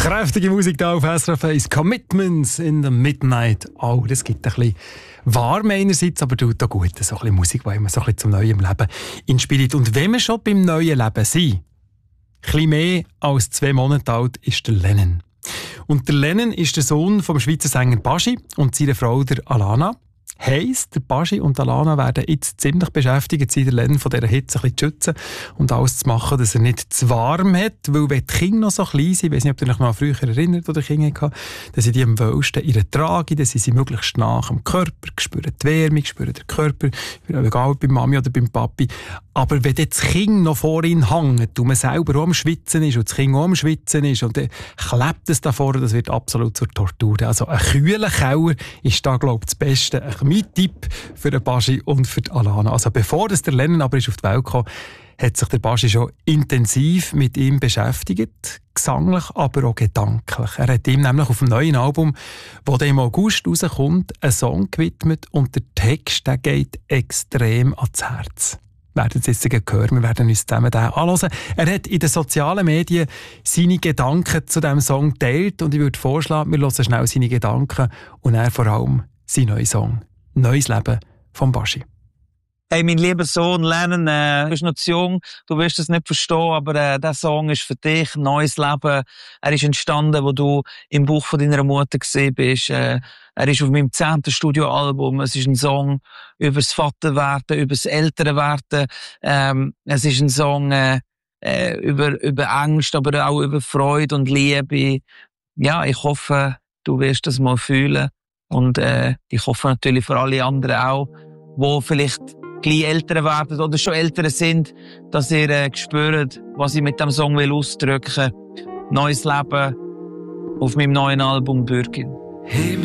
Kräftige Musik da auf SRF 1. Commitments in the Midnight. Oh, das gibt ein bisschen warm einerseits, aber tut auch gut. So ein bisschen Musik, die immer so ein bisschen zum neuen Leben inspiriert. Und wenn wir schon beim neuen Leben sind, ein bisschen mehr als 2 Monate alt ist der Lennon. Und der Lennon ist der Sohn vom Schweizer Sänger Baschi und seiner Frau der Alana. Heisst, der Baschi und Alana werden jetzt ziemlich beschäftigt sein, der Lennon von dieser Hitze ein bisschen zu schützen und alles zu machen, dass er nicht zu warm hat, weil wenn die Kinder noch so klein sind, ich weiss nicht, ob ihr euch noch früher erinnert, wo die Kinder hatten, dann sind die am wohlsten in der Trage, dann sind sie möglichst nah am Körper, spüren die Wärme, spüren den Körper, egal ob beim Mami oder beim Papi. Aber wenn das Kind noch vor ihnen hängt und man selber auch am Schwitzen ist und das Kind auch am Schwitzen ist und dann klebt es da vorne, das wird absolut zur Tortur. Also ein kühler Keller ist da, glaube ich, das Beste. Mein Tipp für den Baschi und für die Alana. Also bevor der Lennon aber auf die Welt kam, hat sich der Baschi schon intensiv mit ihm beschäftigt. Gesanglich, aber auch gedanklich. Er hat ihm nämlich auf dem neuen Album, das im August rauskommt, einen Song gewidmet und der Text, der geht extrem ans Herz. Wir werden es jetzt hören, wir werden uns zusammen den anhören. Er hat in den sozialen Medien seine Gedanken zu diesem Song geteilt und ich würde vorschlagen, wir hören schnell seine Gedanken und er vor allem seinen neuen Song. Neues Leben vom Baschi. Hey, mein lieber Sohn Lennon, du bist noch zu jung, du wirst es nicht verstehen, aber der Song ist für dich, neues Leben. Er ist entstanden, wo du im Bauch von deiner Mutter gesehen bist. Er ist auf meinem 10. Studioalbum. Es ist ein Song über das Vaterwerden, über das Elternwerden. Es ist ein Song über Angst, aber auch über Freude und Liebe. Ja, ich hoffe, du wirst das mal fühlen. Und ich hoffe natürlich für alle anderen auch, die vielleicht gleich älter werden oder schon älter sind, dass ihr spürt, was ich mit dem Song ausdrücken will. Neues Leben auf meinem neuen Album Bürgin.